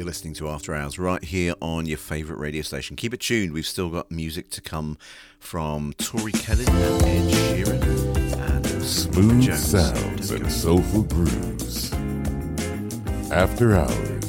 You're listening to After Hours right here on your favourite radio station. Keep it tuned. We've still got music to come from Tori Kelly and Ed Sheeran and smooth sounds and soulful grooves. After Hours.